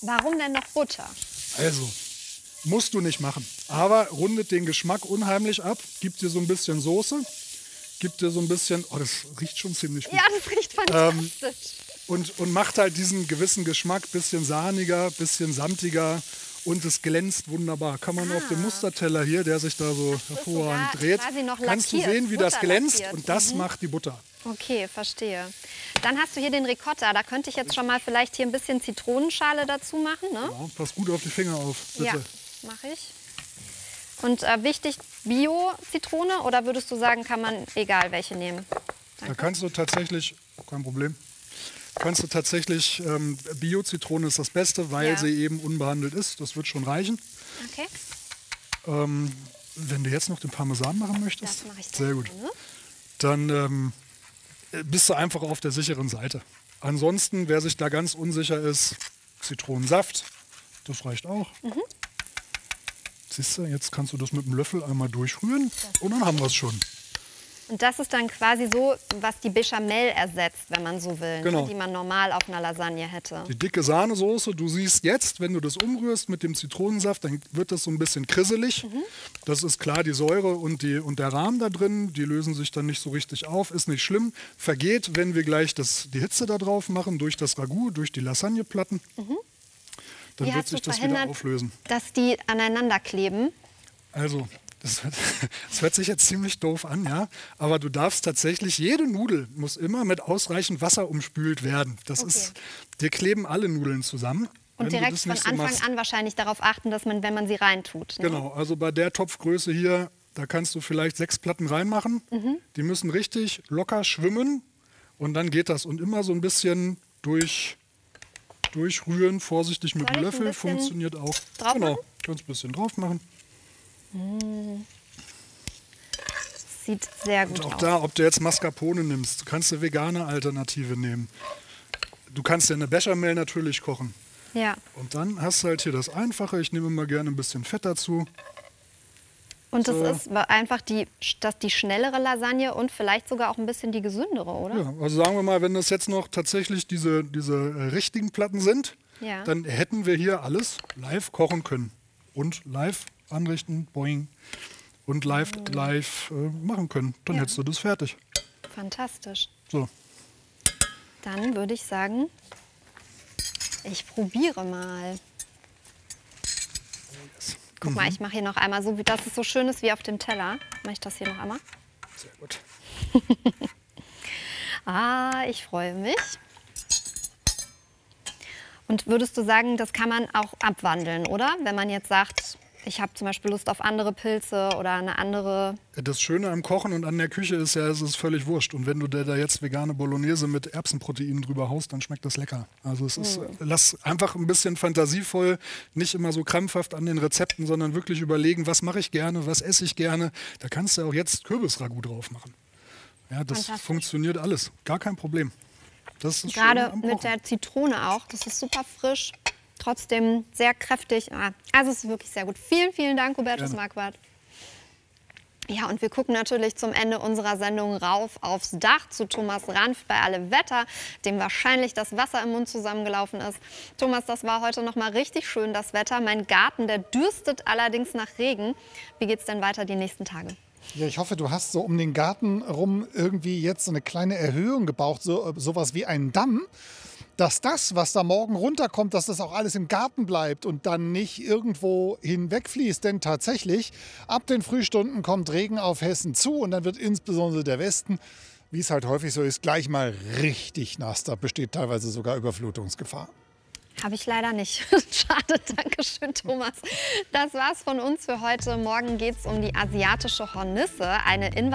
Warum denn noch Butter? Also, musst du nicht machen. Aber rundet den Geschmack unheimlich ab, gibt dir so ein bisschen Soße, gibt dir so ein bisschen, oh, das riecht schon ziemlich gut. Ja, das riecht fantastisch. Und macht halt diesen gewissen Geschmack, bisschen sahniger, bisschen samtiger und es glänzt wunderbar. Kann man auf dem Musterteller hier, der sich da so hervorragend dreht, kannst du sehen, wie das glänzt und das macht die Butter. Okay, verstehe. Dann hast du hier den Ricotta. Da könnte ich jetzt schon mal vielleicht hier ein bisschen Zitronenschale dazu machen, ne? Ja, pass gut auf die Finger auf, bitte. Ja, mache ich. Und wichtig, Bio-Zitrone oder würdest du sagen, kann man egal welche nehmen? Da kannst du tatsächlich, kein Problem, kannst du tatsächlich, Bio-Zitrone ist das Beste, weil sie eben unbehandelt ist. Das wird schon reichen. Okay. Wenn du jetzt noch den Parmesan machen möchtest, Das mache ich sehr gut. Dann bist du einfach auf der sicheren Seite. Ansonsten, wer sich da ganz unsicher ist, Zitronensaft, das reicht auch. Siehst du, jetzt kannst du das mit dem Löffel einmal durchrühren und dann haben wir es schon. Und das ist dann quasi so, was die Bechamel ersetzt, wenn man so will, Genau. ne? Die man normal auf einer Lasagne hätte. Die dicke Sahnesoße, du siehst jetzt, wenn du das umrührst mit dem Zitronensaft, dann wird das so ein bisschen krisselig. Das ist klar, die Säure und der Rahm da drin, die lösen sich dann nicht so richtig auf, ist nicht schlimm. Vergeht, wenn wir gleich die Hitze da drauf machen, durch das Ragout, durch die Lasagneplatten. Dann Wie wird hast du sich das wieder verhindert, auflösen. dass die aneinander kleben? Also, das hört sich jetzt ziemlich doof an, ja. Aber du darfst tatsächlich, jede Nudel muss immer mit ausreichend Wasser umspült werden. Das ist, dir kleben alle Nudeln zusammen. Und direkt von Anfang an wahrscheinlich darauf achten, dass man, wenn man sie reintut. Ne? Genau, also bei der Topfgröße hier, da kannst du vielleicht 6 Platten reinmachen. Die müssen richtig locker schwimmen und dann geht das. Und immer so ein bisschen durchrühren, vorsichtig mit dem Löffel, funktioniert auch. Drauf Genau, machen? kannst ein bisschen drauf machen. Sieht sehr gut Und auch aus. da, ob du jetzt Mascarpone nimmst, du kannst eine vegane Alternative nehmen. Du kannst ja eine Bechamel natürlich kochen. Ja. Und dann hast du halt hier das Einfache. Ich nehme mal gerne ein bisschen Fett dazu. Und das ist einfach die schnellere Lasagne und vielleicht sogar auch ein bisschen die gesündere, oder? Ja, also sagen wir mal, wenn das jetzt noch tatsächlich diese richtigen Platten sind, Ja. dann hätten wir hier alles live kochen können. Und live anrichten, boing. Und live machen können. Dann hättest du das fertig. Fantastisch. So. Dann würde ich sagen, ich probiere mal. Guck mal, ich mache hier noch einmal so, dass es so schön ist wie auf dem Teller. Mache ich das hier noch einmal? Sehr gut. Ich freue mich. Und würdest du sagen, das kann man auch abwandeln, oder? Wenn man jetzt sagt, ich habe zum Beispiel Lust auf andere Pilze oder eine andere... Das Schöne am Kochen und an der Küche ist ja, es ist völlig wurscht. Und wenn du da jetzt vegane Bolognese mit Erbsenproteinen drüber haust, dann schmeckt das lecker. Also es ist, lass einfach ein bisschen fantasievoll, nicht immer so krampfhaft an den Rezepten, sondern wirklich überlegen, was mache ich gerne, was esse ich gerne. Da kannst du auch jetzt Kürbisragout drauf machen. Ja, das funktioniert alles. Gar kein Problem. Das ist Gerade mit der Zitrone auch. Das ist super frisch. Trotzdem sehr kräftig. Also es ist wirklich sehr gut. Vielen, vielen Dank, Hubertus Marquardt. Ja, und wir gucken natürlich zum Ende unserer Sendung rauf aufs Dach zu Thomas Ranft bei Alle Wetter, dem wahrscheinlich das Wasser im Mund zusammengelaufen ist. Thomas, das war heute noch mal richtig schön, das Wetter. Mein Garten, der dürstet allerdings nach Regen. Wie geht's denn weiter die nächsten Tage? Ja, ich hoffe, du hast so um den Garten rum irgendwie jetzt so eine kleine Erhöhung gebaut, sowas wie einen Damm, dass das, was da morgen runterkommt, dass das auch alles im Garten bleibt und dann nicht irgendwo hinwegfließt. Denn tatsächlich, ab den Frühstunden kommt Regen auf Hessen zu und dann wird insbesondere der Westen, wie es halt häufig so ist, gleich mal richtig nass. Da besteht teilweise sogar Überflutungsgefahr. Habe ich leider nicht. Schade, danke schön, Thomas. Das war's von uns für heute. Morgen geht's um die asiatische Hornisse, eine